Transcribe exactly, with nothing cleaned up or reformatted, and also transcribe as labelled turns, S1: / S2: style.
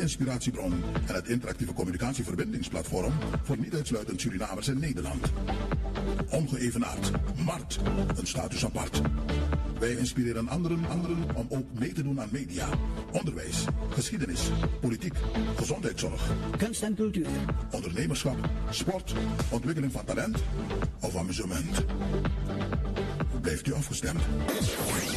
S1: inspiratiebron en het interactieve communicatieverbindingsplatform voor niet uitsluitend Surinamers in Nederland. Ongeëvenaard, Mart, een status apart. Wij inspireren anderen, anderen om ook mee te doen aan media, onderwijs, geschiedenis, politiek, gezondheidszorg,
S2: kunst en cultuur,
S1: ondernemerschap, sport, ontwikkeling van talent of amusement. Blijft u afgestemd?